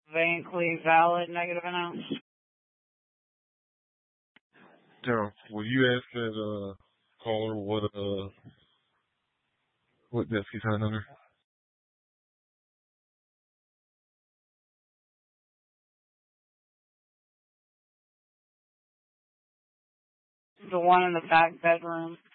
Vaguely valid negative announce. Now, will you ask that caller what desk he's signed under? The one in the back bedroom.